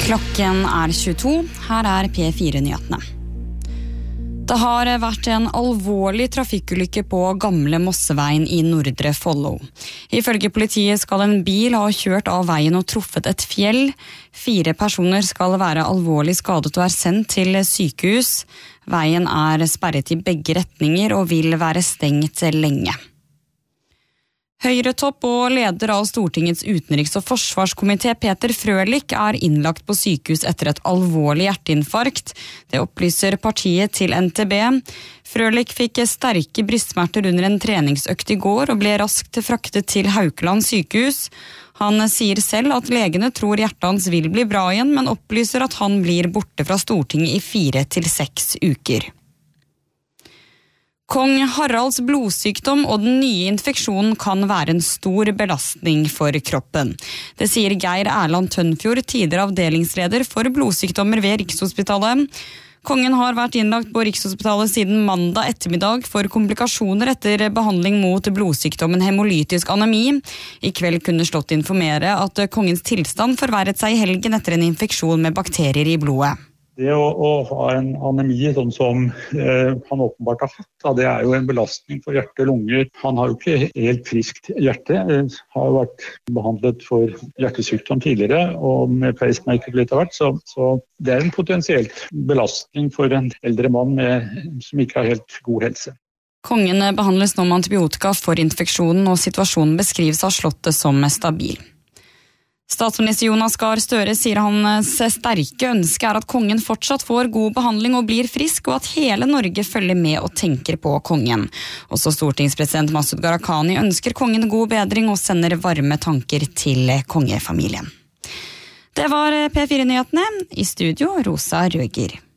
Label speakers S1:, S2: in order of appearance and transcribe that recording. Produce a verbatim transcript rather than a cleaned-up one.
S1: Klokken er tjueto, her er P fire-nyhetene. Det har vært en alvorlig trafikkulykke på Gamle Mosseveien i Nordre Follo. Ifølge politiet skal en bil ha kjørt av veien og truffet et fjell. Fire personer skal være alvorlig skadet og er sendt til sykehus. Veien er sperret i begge retninger og vil være stengt lenge. Høyretopp og leder av Stortingets utenriks- og forsvarskomité Peter Frølich er innlagt på sykehus etter et alvorlig hjerteinfarkt. Det opplyser partiet til N T B. Frølich fikk sterke brystsmerter under en treningsøkt i går og ble raskt fraktet til Haukeland sykehus. Han sier selv at legene tror hjertet hans vil bli bra igjen, men opplyser at han blir borte fra Stortinget i fire til seks uker. Kong Haralds blodsykdom og den nye infeksjonen kan være en stor belastning for kroppen. Det sier Geir Erland Tønnfjord, tidligere avdelingsleder for blodsykdommer ved Rikshospitalet. Kongen har vært innlagt på Rikshospitalet siden mandag ettermiddag for komplikasjoner etter behandling mot blodsykdommen hemolytisk anemi. I kveld kunne Slott informere at kongens tilstand forverret seg i helgen etter en infeksjon med bakterier i blodet.
S2: Det å, å ha en anemi sånn som eh, han åpenbart har hatt, da, det er jo en belastning for hjerte og lunger. Han har jo ikke helt friskt hjerte, eh, har jo vært behandlet for hjertesykdom tidligere, og med pacemaker litt av hvert, så, så det er en potensielt belastning for en eldre mann med, som ikke har helt god helse.
S1: Kongen behandles nå med antibiotika for infeksjonen, og situasjonen beskrives av Slottet som stabil. Statsminister Jonas Gahr Støre sier hans sterke ønske er at kongen fortsatt får god behandling og blir frisk, og at hele Norge følger med og tenker på kongen. Også stortingspresident Masud Gharahkhani ønsker kongen god bedring og sender varme tanker til kongefamilien. Det var P fire-nyhetene. I studio, Rosa Røger.